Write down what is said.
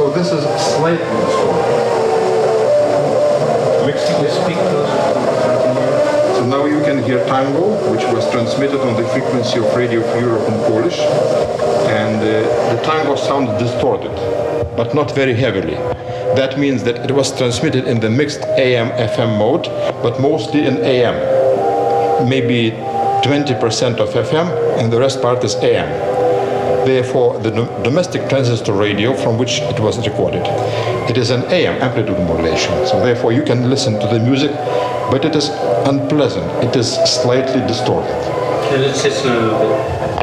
So this is slightly distorted. So now you can hear tango, which was transmitted on the frequency of Radio of Europe in Polish, and the tango sounds distorted, but not very heavily. That means that it was transmitted in the mixed AM-FM mode, but mostly in AM. Maybe 20% of FM, and the rest part is AM. Therefore, the domestic transistor radio from which it was recorded, it is an AM, amplitude modulation. So therefore, you can listen to the music, but it is unpleasant. It is slightly distorted. Can you listen a little bit?